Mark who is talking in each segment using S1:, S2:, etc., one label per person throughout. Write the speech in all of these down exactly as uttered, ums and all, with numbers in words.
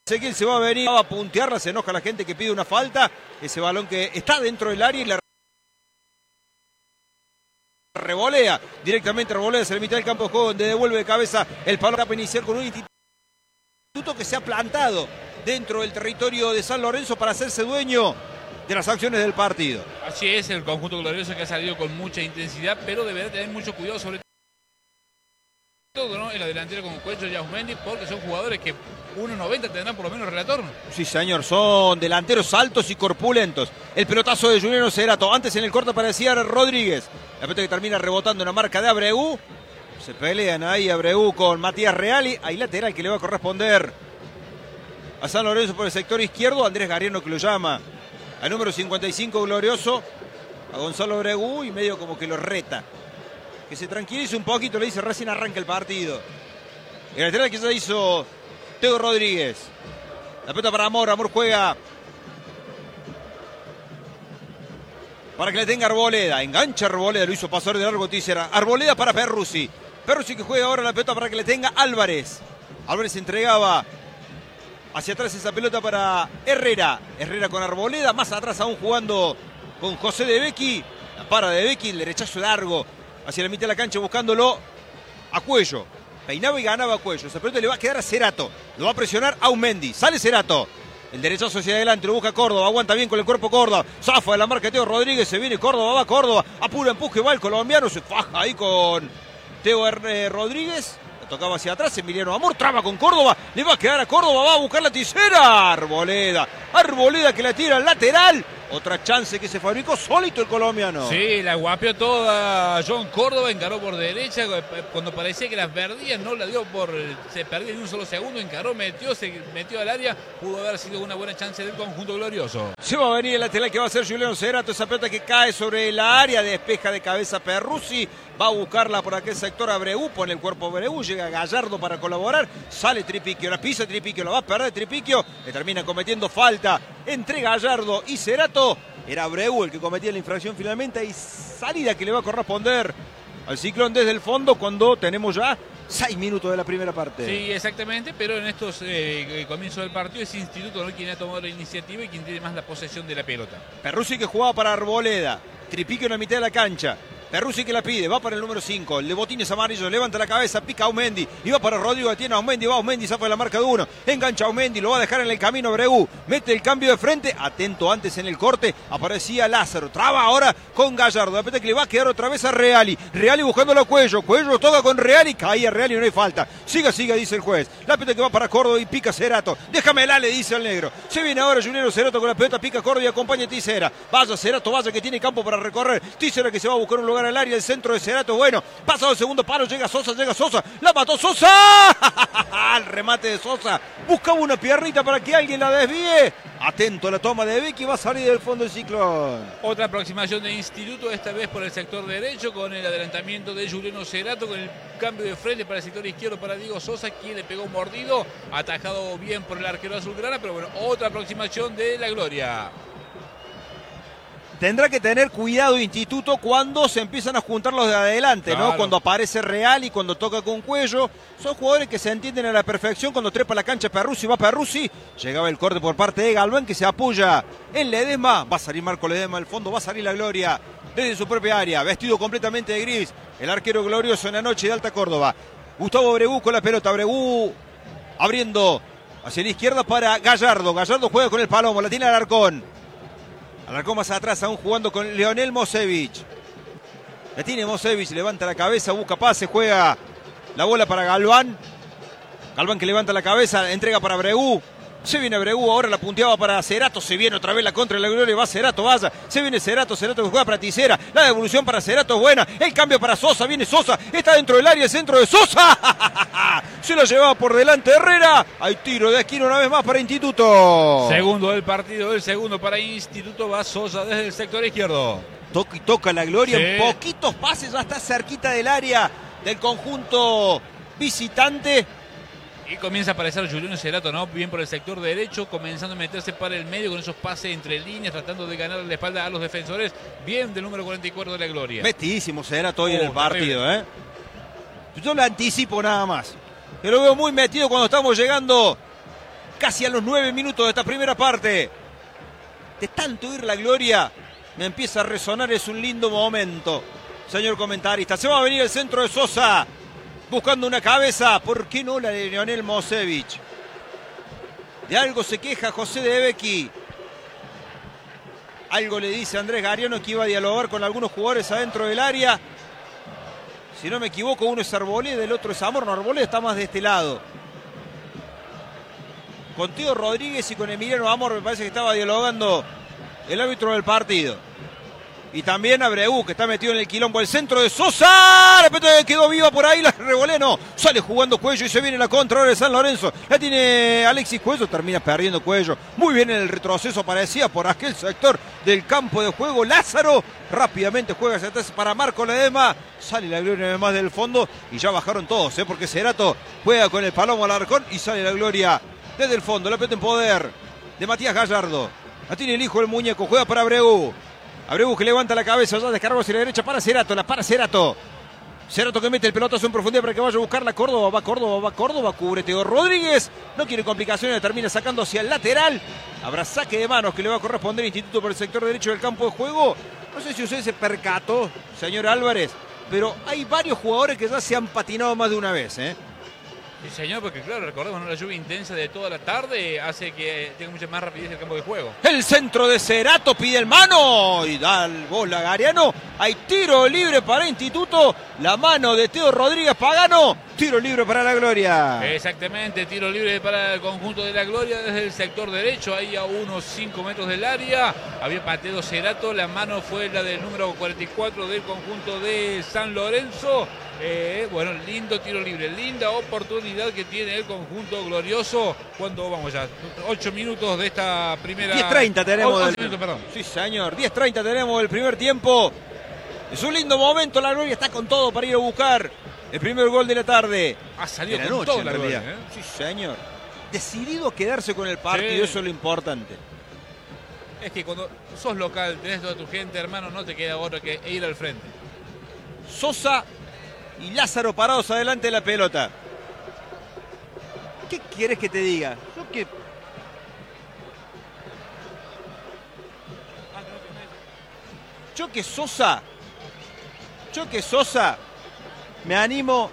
S1: Ezequiel se va a venir a puntearla, se enoja la gente que pide una falta. Ese balón que está dentro del área y la revolea, directamente revolea hacia la mitad del campo de juego, donde devuelve de cabeza el palo para iniciar con un instituto que se ha plantado dentro del territorio de San Lorenzo para hacerse dueño de las acciones del partido.
S2: Así es, el conjunto glorioso que ha salido con mucha intensidad, pero deberá tener mucho cuidado sobre todo, ¿no?, en la delantera con Cuello y Ausmendi, porque son jugadores que uno noventa tendrán por lo menos relator.
S1: Sí, señor, son delanteros altos y corpulentos. El pelotazo de Juliano Cerato, antes en el corte aparecía Rodríguez. La pelota que termina rebotando en la marca de Abreu. Se pelean ahí Abreu con Matías Reali. Hay lateral que le va a corresponder a San Lorenzo por el sector izquierdo. Andrés Garriano que lo llama al número cincuenta y cinco glorioso, a Gonzalo Abreu, y medio como que lo reta. Que se tranquilice un poquito, le dice, recién arranca el partido. El lateral que ya hizo Teo Rodríguez. La pelota para Amor, Amor juega para que le tenga Arboleda. Engancha Arboleda, lo hizo pasar de largo Tícera. Arboleda para Perruzzi. Perruzzi que juega ahora la pelota para que le tenga Álvarez. Álvarez entregaba hacia atrás esa pelota para Herrera. Herrera con Arboleda, más atrás aún jugando con José de Becchi. La para de Becchi, el derechazo largo hacia la mitad de la cancha buscándolo a Cuello. Peinaba y ganaba a Cuello. Esa pelota le va a quedar a Cerato. Lo va a presionar Ausmendi. Sale Cerato. El derechazo hacia adelante, lo busca Córdoba. Aguanta bien con el cuerpo Córdoba. Zafa de la marca de Teo Rodríguez. Se viene Córdoba, va Córdoba. Apura empuje, va el colombiano. Se faja ahí con Teo R. Rodríguez. Lo tocaba hacia atrás. Emiliano Amor traba con Córdoba. Le va a quedar a Córdoba. Va a buscar la Tisera. Arboleda. Arboleda que la tira al lateral. Otra chance que se fabricó solito el colombiano.
S2: Sí, la guapeó toda John Córdoba, encaró por derecha, cuando parecía que las perdía, no la dio por, se perdía en un solo segundo, encaró, metió, se metió al área, pudo haber sido una buena chance del conjunto glorioso.
S1: Se va a venir el lateral que va a ser Juliano Cerato, esa pelota que cae sobre la área, despeja de cabeza Perruzzi, va a buscarla por aquel sector Abreu, pone el cuerpo Abreu, llega Gallardo para colaborar, sale Tripiquio, la pisa Tripiquio, la va a perder Tripiquio, le termina cometiendo falta entre Gallardo y Cerato. Era Abreu el que cometía la infracción finalmente. Y salida que le va a corresponder al Ciclón desde el fondo cuando tenemos ya seis minutos de la primera parte.
S2: Sí, exactamente, pero en estos eh, comienzos del partido es Instituto, ¿no?, quien ha tomado la iniciativa y quien tiene más la posesión de la pelota.
S1: Perruzzi que jugaba para Arboleda. Tripiquio en la mitad de la cancha. Perruzzi que la pide, va para el número cinco, el de botines amarillos, levanta la cabeza, pica a Ausmendi, y va para Rodrigo, tiene a Ausmendi, va Ausmendi, zafa de la marca de uno, engancha a Ausmendi, lo va a dejar en el camino Abreu, mete el cambio de frente, atento antes en el corte, aparecía Lázaro, traba ahora con Gallardo, la pelota que le va a quedar otra vez a Reali, Reali buscándolo a Cuello, Cuello toca con Reali, caía Reali, no hay falta, siga, siga, dice el juez, la pelota que va para Córdoba y pica Cerato, déjame la, le dice al negro, se viene ahora Juliano Cerato con la pelota, pica Córdoba y acompaña a Tisera, vaya Cerato, vaya que tiene campo para recorrer, Tisera que se va a buscar un lugar al área, el centro de Cerato, bueno, pasado el segundo palo, llega Sosa, llega Sosa, la mató Sosa, al remate de Sosa, buscaba una piernita para que alguien la desvíe, atento a la toma de Becchi, va a salir del fondo del Ciclón.
S2: Otra aproximación de Instituto, esta vez por el sector derecho, con el adelantamiento de Juliano Cerato, con el cambio de frente para el sector izquierdo para Diego Sosa, quien le pegó un mordido, atajado bien por el arquero azulgrana, pero bueno, otra aproximación de la Gloria.
S1: Tendrá que tener cuidado Instituto cuando se empiezan a juntar los de adelante,
S2: claro,
S1: ¿no? Cuando aparece Real y cuando toca con Cuello. Son jugadores que se entienden a la perfección. Cuando trepa la cancha Perruzzi, va Perruzzi. Llegaba el corte por parte de Galván que se apoya en Ledesma. Va a salir Marco Ledesma al fondo, va a salir la Gloria desde su propia área. Vestido completamente de gris. El arquero glorioso en la noche de Alta Córdoba. Gustavo Abreu con la pelota. Abreu abriendo hacia la izquierda para Gallardo. Gallardo juega con el Palomo, la tiene Alarcón. Alarcón más atrás, aún jugando con Leonel Mosevich. La tiene Mosevich, levanta la cabeza, busca pase, juega la bola para Galván. Galván que levanta la cabeza, entrega para Abreu. Se viene Abreu, ahora la punteaba para Cerato. Se viene otra vez la contra de la Gloria, va Cerato, vaya. Se viene Cerato, Cerato que juega para Tisera. La devolución para Cerato es buena. El cambio para Sosa, viene Sosa. Está dentro del área, el centro de Sosa. Se lo llevaba por delante Herrera. Hay tiro de esquina una vez más para Instituto.
S2: Segundo del partido, el segundo para Instituto, va Sosa desde el sector izquierdo.
S1: Toca y toca la Gloria,
S2: sí,
S1: en poquitos pases ya está cerquita del área del conjunto visitante.
S2: Y comienza a aparecer Juliano Cerato, ¿no? Bien por el sector derecho, comenzando a meterse para el medio con esos pases entre líneas, tratando de ganar la espalda a los defensores. Bien del número cuarenta y cuatro de la Gloria.
S1: Metidísimo Cerato hoy
S2: oh,
S1: en el partido,
S2: terrible.
S1: ¿eh? Yo lo anticipo nada más. Pero lo veo muy metido cuando estamos llegando casi a los nueve minutos de esta primera parte. De tanto ir la gloria, me empieza a resonar, es un lindo momento. Señor comentarista, se va a venir el centro de Sosa, buscando una cabeza. ¿Por qué no la de Lionel Mosevich? De algo se queja José de Ebeki. Algo le dice Andrés Gariano, que iba a dialogar con algunos jugadores adentro del área. Si no me equivoco, uno es Arboleda, el otro es Amor. No, Arboleda está más de este lado. Con Teo Rodríguez y con Emiliano Amor me parece que estaba dialogando el árbitro del partido. Y también Abreu, que está metido en el quilombo. El centro de Sosa. De repente quedó viva por ahí. La revolea, no. Sale jugando Cuello y se viene la contra ahora de San Lorenzo. La tiene Alexis Cuello. Termina perdiendo Cuello. Muy bien en el retroceso. Aparecía por aquel sector del campo de juego. Lázaro rápidamente juega hacia atrás para Marco Ledesma. Sale la gloria además del fondo. Y ya bajaron todos, ¿eh? Porque Cerato juega con el Palomo Alarcón. Y sale la gloria desde el fondo. La pelota en poder de Matías Gallardo. La tiene el hijo del muñeco. Juega para Abreu. Abreu que levanta la cabeza, ya descargó hacia la derecha para Cerato, la para Cerato. Cerato que mete el pelotazo en profundidad para que vaya a buscar la Córdoba, va Córdoba, va Córdoba, cubre Teo Rodríguez. No quiere complicaciones, termina sacando hacia el lateral. Habrá saque de manos que le va a corresponder al Instituto por el sector derecho del campo de juego. No sé si usted se percató, señor Álvarez, pero hay varios jugadores que ya se han patinado más de una vez, ¿eh?
S2: Sí, señor, porque claro, recordemos, ¿no? La lluvia intensa de toda la tarde hace que tenga mucha más rapidez el campo de juego.
S1: El centro de Cerato pide el mano y da el bola Gariano. Hay tiro libre para Instituto. La mano de Teo Rodríguez Pagano. Tiro libre para la Gloria.
S2: Exactamente, tiro libre para el conjunto de la Gloria desde el sector derecho, ahí a unos cinco metros del área. Había pateado Cerato, la mano fue la del número cuarenta y cuatro del conjunto de San Lorenzo. Eh, bueno, lindo tiro libre, linda oportunidad que tiene el conjunto glorioso. Cuando vamos ya, ocho minutos de esta primera...
S1: diez treinta tenemos.
S2: ocho
S1: del...
S2: minutos, perdón.
S1: Sí, señor, diez treinta tenemos del primer tiempo. Es un lindo momento, la Gloria está con todo para ir a buscar el primer gol de la tarde.
S2: Ha salido
S1: de la
S2: con
S1: noche,
S2: todo
S1: en
S2: la
S1: realidad.
S2: Gloria, ¿eh?
S1: Sí, señor. Decidido a quedarse con el partido,
S2: Sí.
S1: eso es lo importante.
S2: Es que cuando sos local, tenés toda tu gente, hermano, no te queda otra que ir al frente.
S1: Sosa y Lázaro parados adelante de la pelota. ¿Qué quieres que te diga? Yo que... Yo que Sosa, yo que Sosa, me animo,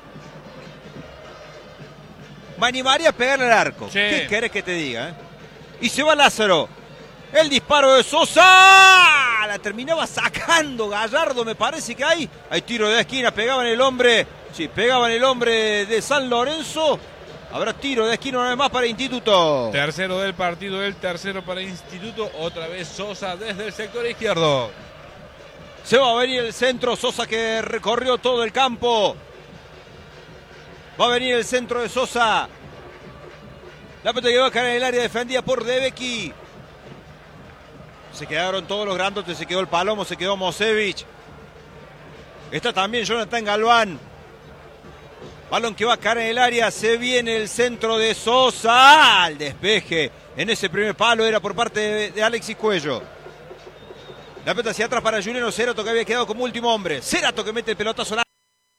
S1: me animaría a pegarle al arco.
S2: Sí.
S1: ¿Qué querés que te diga? eh? Y se va Lázaro. El disparo de Sosa. La terminaba sacando Gallardo, me parece que hay. Hay tiro de esquina, pegaban el hombre. Sí, pegaban el hombre de San Lorenzo. Habrá tiro de esquina una vez más para Instituto.
S2: Tercero del partido, el tercero para Instituto. Otra vez Sosa desde el sector izquierdo.
S1: Se va a venir el centro. Sosa que recorrió todo el campo. Va a venir el centro de Sosa. La pelota que va a caer en el área defendida por Debeki. Se quedaron todos los grandotes, se quedó el Palomo, se quedó Mosevich. Está también Jonathan Galván. Balón que va a caer en el área, se viene el centro de Sosa. Al despeje en ese primer palo era por parte de, de Alexis Cuello. La pelota hacia atrás para Juliano Cerato, que había quedado como último hombre. Cerato que mete el pelotazo largo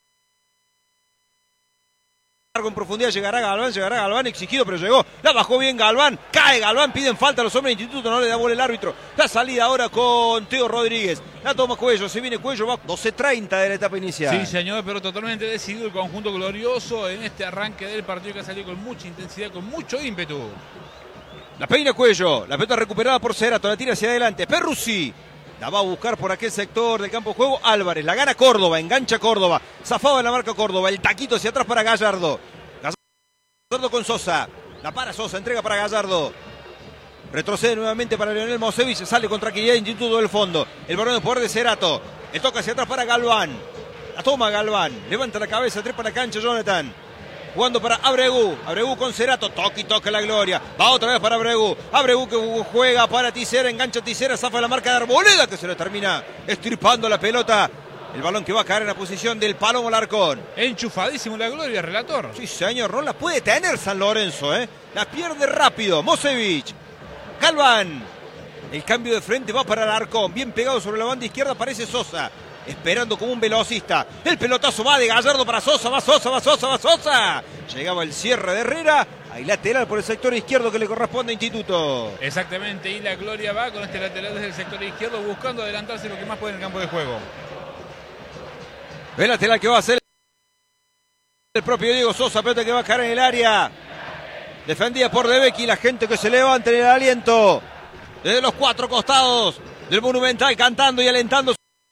S1: en profundidad, llegará Galván, llegará Galván, exigido, pero llegó, la bajó bien Galván, cae Galván, piden falta a los hombres del Instituto, no le da bola el árbitro, la salida ahora con Teo Rodríguez, la toma Cuello, se viene Cuello, va doce treinta de la etapa inicial.
S2: Sí, señor, pero totalmente decidido el conjunto glorioso en este arranque del partido que ha salido con mucha intensidad, con mucho ímpetu.
S1: La peina Cuello, la pelota recuperada por Cerato, la tira hacia adelante, Perruzzi. La va a buscar por aquel sector del campo de juego. Álvarez, la gana Córdoba, engancha Córdoba. Zafaba en la marca Córdoba. El taquito hacia atrás para Gallardo. Gallardo con Sosa. La para Sosa, entrega para Gallardo. Retrocede nuevamente para Lionel Mosevich. Sale con tranquilidad Instituto del fondo. El balón de poder de Cerato. El toca hacia atrás para Galván. La toma Galván. Levanta la cabeza, trepa la cancha Jonathan. Jugando para Abregu, Abregu con Cerato, toque y toque la gloria, va otra vez para Abregu, Abregu que juega para Tisera, engancha Tisera, zafa la marca de Arboleda que se le termina estirpando la pelota, el balón que va a caer en la posición del Palomo Alarcón.
S2: Enchufadísimo la gloria, relator.
S1: Sí señor, no la puede tener San Lorenzo, ¿eh? La pierde rápido, Mosevich, Galván, el cambio de frente va para Alarcón, bien pegado sobre la banda izquierda aparece Sosa. Esperando como un velocista. El pelotazo va de Gallardo para Sosa. Va Sosa, va Sosa, va Sosa. Llegaba el cierre de Herrera. Hay lateral por el sector izquierdo que le corresponde a Instituto.
S2: Exactamente, y la gloria va con este lateral desde el sector izquierdo buscando adelantarse lo que más puede en el campo de juego.
S1: El lateral que va a hacer el propio Diego Sosa, pelota que va a caer en el área. Defendida por De Becchi, la gente que se levanta en el aliento. Desde los cuatro costados del Monumental, cantando y alentando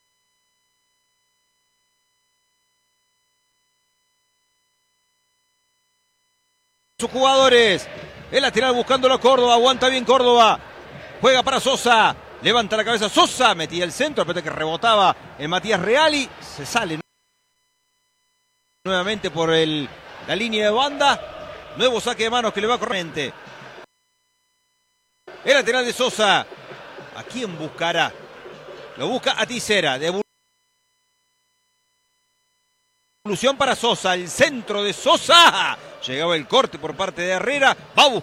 S1: sus jugadores. El lateral buscándolo Córdoba, aguanta bien Córdoba. Juega para Sosa, levanta la cabeza Sosa, metía el centro, pelota que rebotaba en Matías Reali. Se sale nuevamente por el, la línea de banda. Nuevo saque de manos que le va corriente. El lateral de Sosa. ¿A quién buscará? Lo busca a Tisera. Devolución para Sosa. El centro de Sosa. Llegaba el corte por parte de Herrera. Va a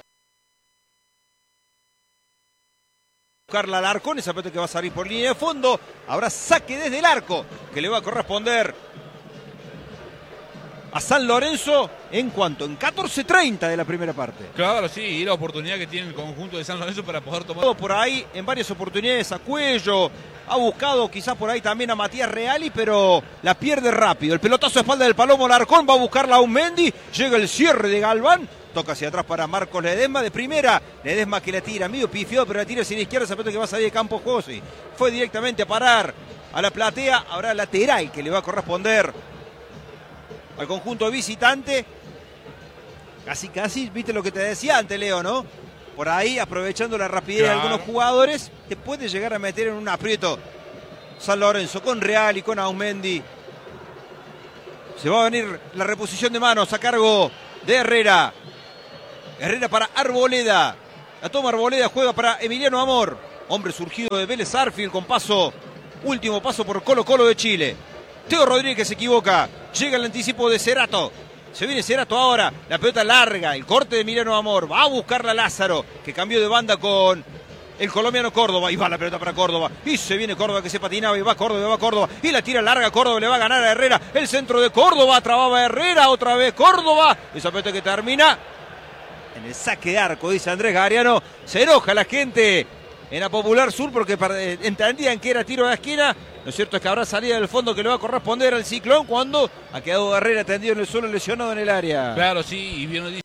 S1: buscarla al arco. Esa pelota que va a salir por línea de fondo. Habrá saque desde el arco que le va a corresponder a San Lorenzo. ¿En cuanto? En catorce treinta de la primera parte.
S2: Claro, sí, y la oportunidad que tiene el conjunto de San Lorenzo para poder tomar.
S1: Todo por ahí, en varias oportunidades a Cuello. Ha buscado quizás por ahí también a Matías Reali, pero la pierde rápido. El pelotazo a espalda del Palomo Larcón. Va a buscarla a Aumendi. Llega el cierre de Galván. Toca hacia atrás para Marcos Ledesma de primera. Ledesma que la tira, medio pifiado, pero la tira hacia la izquierda. Esa pelota que va a salir de campo Josi. Fue directamente a parar a la platea. Habrá lateral que le va a corresponder al conjunto visitante. Casi, casi, viste lo que te decía antes, Leo, ¿no? Por ahí, aprovechando la rapidez claro. de algunos jugadores, te puede llegar a meter en un aprieto San Lorenzo, con Real y con Aumendi. Se va a venir la reposición de manos a cargo de Herrera. Herrera para Arboleda. La toma Arboleda, juega para Emiliano Amor. Hombre surgido de Vélez Sarsfield con paso, último paso por Colo Colo de Chile. Teo Rodríguez se equivoca. Llega el anticipo de Cerato. Se viene Cerato ahora. La pelota larga. El corte de Emiliano Amor. Va a buscarla Lázaro, que cambió de banda con el colombiano Córdoba. Y va la pelota para Córdoba. Y se viene Córdoba que se patinaba. Y va Córdoba, va Córdoba. Y la tira larga. Córdoba le va a ganar a Herrera. El centro de Córdoba. Trababa Herrera. Otra vez Córdoba. Esa pelota que termina en el saque de arco, dice Andrés Gariano. Se enoja la gente en la Popular Sur porque entendían que era tiro de esquina. Lo cierto es que habrá salida del fondo que le va a corresponder al Ciclón cuando ha quedado Herrera tendido en el suelo lesionado en el área.
S2: Claro, sí, y bien lo dice.